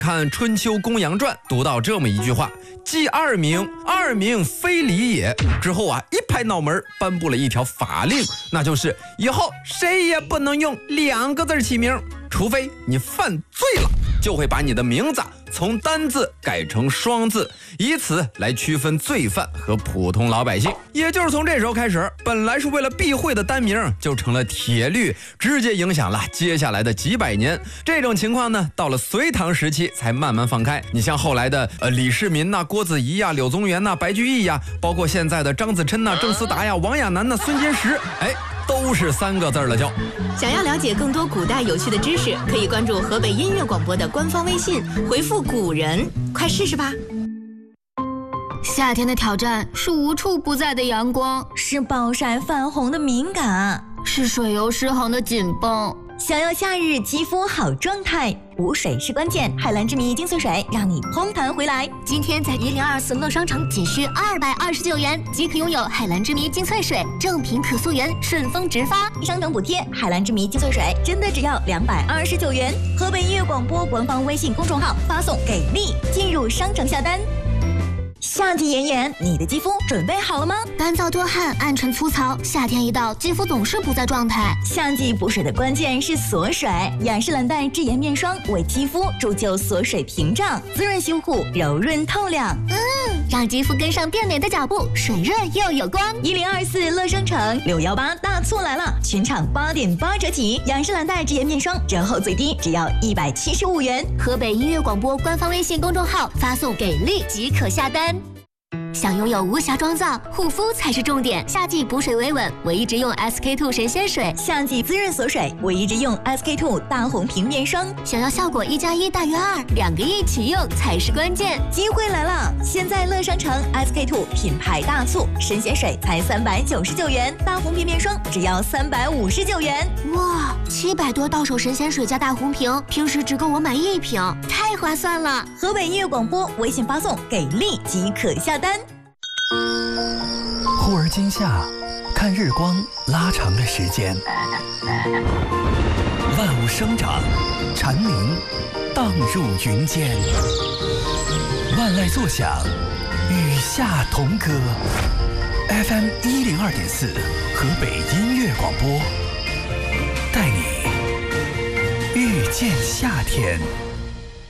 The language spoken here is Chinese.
看《春秋公羊传》读到这么一句话：祭二冥，二冥非礼也。之后啊，一拍脑门颁布了一条法令，那就是以后谁也不能用2个字起名，除非你犯罪了，就会把你的名字从单字改成双字，以此来区分罪犯和普通老百姓。也就是从这时候开始，本来是为了避讳的单名就成了铁律，直接影响了接下来的几百年。这种情况呢，到了隋唐时期才慢慢放开。你像后来的李世民呐、郭子仪呀、柳宗元呐、白居易呀，包括现在的张子琛呐、郑思达呀、王亚楠呐、孙坚实，都是3个字了就。 想要了解更多古代有趣的知识，可以关注河北音乐广播的官方微信，回复古人，快试试吧。 夏天的挑战是无处不在的阳光， 是暴晒泛红的敏感， 是水油失衡的紧绷。 想要夏日肌肤好状态，补水是关键。海蓝之谜精粹水让你嘭弹回来。 今天在1024乐商城仅需229元即可拥有海蓝之谜精粹水，正品可溯源，顺丰直发。 商城补贴，海蓝之谜精粹水真的只要229元。河北音乐广播官方微信公众号发送给力，进入商城下单。夏季炎炎，你的肌肤准备好了吗？ 干燥多汗、暗沉粗糙，夏天一到，肌肤总是不在状态。 夏季补水的关键是锁水，雅诗兰黛智颜面霜为肌肤铸就锁水屏障，滋润修护，柔润透亮。 让肌肤跟上变美的脚步，水润又有光。 1024乐商城618大促来了，全场8.8折起，雅诗兰黛智颜面霜折后最低只要175元。 河北音乐广播官方微信公众号发送给力即可下单。想拥有无瑕妆造，护肤才是重点。夏季补水维稳，我一直用 SK2 神仙水； 夏季滋润锁水，我一直用 SK2 大红瓶面霜。 想要效果1+1大于2，2个一起用才是关键。 机会来了！现在乐商城 SK2 品牌大促，神仙水才399元，大红瓶面霜只要359元。 哇，700多到手神仙水加大红瓶，平时只够我买1瓶，太划算了！ 河北音乐广播微信发送给力即可下单。 忽而今夏，看日光拉长了时间，万物生长，蝉鸣荡入云间，万籁作响，与夏同歌。FM 102.4，河北音乐广播，带你遇见夏天。